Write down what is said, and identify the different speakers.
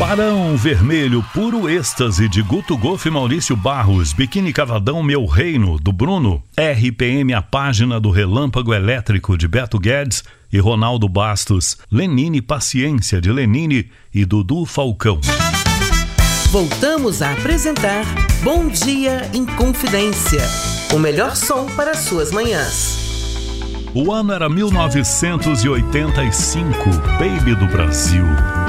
Speaker 1: Barão Vermelho, Puro Êxtase, de Guto Golf e Maurício Barros. Biquíni Cavadão, Meu Reino, do Bruno. RPM, A Página do Relâmpago Elétrico, de Beto Guedes e Ronaldo Bastos. Lenine, Paciência, de Lenine e Dudu Falcão.
Speaker 2: Voltamos a apresentar Bom Dia em Confidência. O melhor som para suas manhãs.
Speaker 1: O ano era 1985, Baby do Brasil.